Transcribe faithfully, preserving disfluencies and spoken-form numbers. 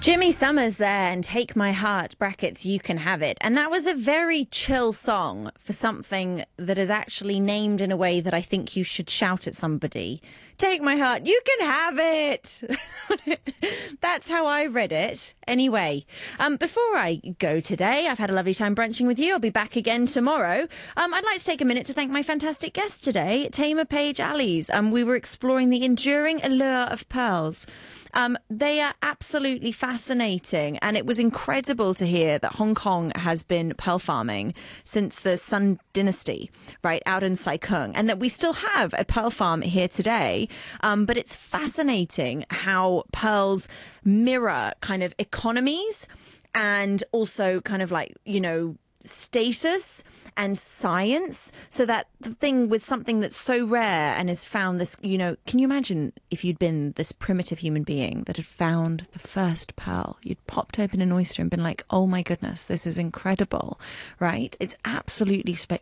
Jimmy Summers there and Take My Heart, brackets, You Can Have It. And that was a very chill song for something that is actually named in a way that I think you should shout at somebody. Take my heart, you can have it. That's how I read it. Anyway, um, before I go today, I've had a lovely time brunching with you. I'll be back again tomorrow. Um, I'd like to take a minute to thank my fantastic guest today, Tamer Page Allies. Um, we were exploring the enduring allure of pearls. Um, they are absolutely fascinating, and it was incredible to hear that Hong Kong has been pearl farming since the Sun Dynasty, right, out in Sai Kung, and that we still have a pearl farm here today. Um, but it's fascinating how pearls mirror kind of economies and also kind of like, you know, status and science, so that the thing with something that's so rare and has found this, you know, can you imagine if you'd been this primitive human being that had found the first pearl? You'd popped open an oyster and been like, oh my goodness, this is incredible, right? It's absolutely spe-